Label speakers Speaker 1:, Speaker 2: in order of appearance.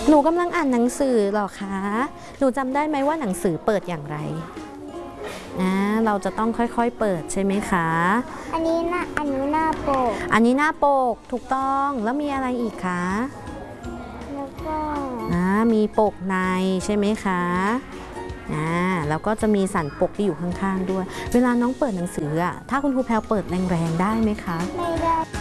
Speaker 1: หนูกำลังอ่านหนังสือเหรอคะ หนูจำได้ไหมว่าหนังสือเปิดอย่างไรเราจะต้องค่อยๆเปิดใช่ไหมคะ
Speaker 2: อันนี้หน้าปก
Speaker 1: อันนี้หน้าปกถูกต้องแล้วมีอะไรอีกคะ
Speaker 2: แล้วก็
Speaker 1: มีปกในใช่ไหมคะแล้วก็จะมีสันปกที่อยู่ข้างๆด้วยเวลาน้องเปิดหนังสือถ้าคุณครูแพลวเปิดแรงๆได้ไหมคะ
Speaker 2: ไม่ได้